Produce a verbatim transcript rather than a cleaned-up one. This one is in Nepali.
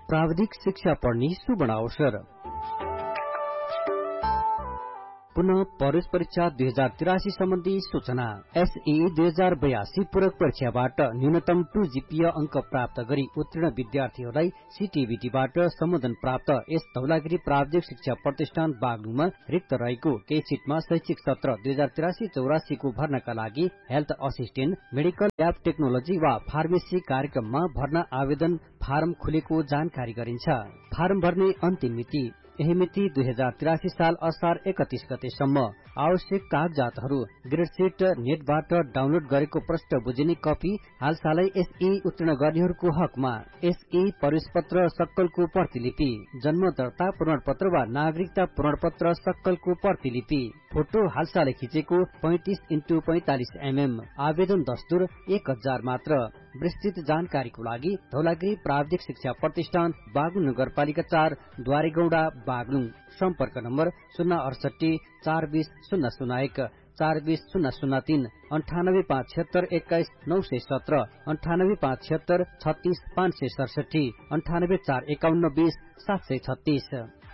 प्राविधिक शिक्षा पढ्ने सुवर्ण अवसर। पुनः प्रवेश परीक्षा दुई हजार तिरासी सम्बन्धी सूचना। एसई दुई हजार बयासी पूरक परीक्षाबाट न्यूनतम टू जीपीए अंक प्राप्त गरी उत्तीर्ण विद्यार्थीहरूलाई सीटीबीटीबाट सम्बोधन प्राप्त यस धौलागिरी प्राविधिक शिक्षा प्रतिष्ठान बागलुङमा रिक्त रहेको केही सीटमा शैक्षिक सत्र दुई हजार तिरासी चौरासी को भर्नाका लागि health assistant, medical lab technology वा फार्मेसी कार्यक्रममा भर्ना आवेदन फारम खुलेको जानकारी गरिन्छ। फारम भर्ने अन्तिम मिति यही मिति दुई हजार तिरासी साल असार एकतीस गतेसम्म। आवश्यक कागजातहरू ग्रेडशीट नेटबाट डाउनलोड गरेको प्रश्न बुझिने कपी हालसालै एसई उत्तीर्ण गर्नेहरूको हकमा एसई प्रवेश पत्र सक्कलको प्रतिलिपि, जन्म दर्ता प्रमाणपत्र वा नागरिकता प्रमाणपत्र सक्कलको प्रतिलिपि, फोटो हालसालै खिचेको पैंतीस इन्टु पैंतालिस एमएम। आवेदन दस्तुर एक हजार मात्र। विस्तृत जानकारीको लागि धौलागिरी प्राविधिक शिक्षा प्रतिष्ठान बागलुङ नगरपालिका चार द्वारेगौडा बागलुङ। सम्पर्क नम्बर शून्य अडसठी चार बीस शून्य शून्य एक, चार बीस शून्य शून्य तीन, अन्ठानब्बे पाँच छिहत्तर एक्काइस नौ सय सत्र, अन्ठानब्बे पाँच छिहत्तर छत्तीस पाँच सय सडसठी, अन्ठानब्बे चार एकाउन्न बीस सात सय छत्तीस।